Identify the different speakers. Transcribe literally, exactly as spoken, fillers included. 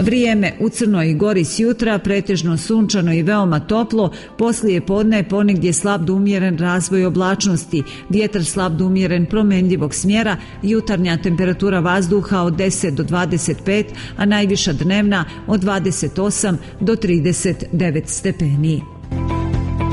Speaker 1: Vrijeme u Crnoj Gori s jutra pretežno sunčano i veoma toplo, poslije podne ponegdje slab do umjeren razvoj oblačnosti, vjetar slab do umjeren promenljivog smjera, jutarnja temperatura vazduha od deset do dvadeset pet, a najviša dnevna od dvadeset osam do trideset devet stepeni.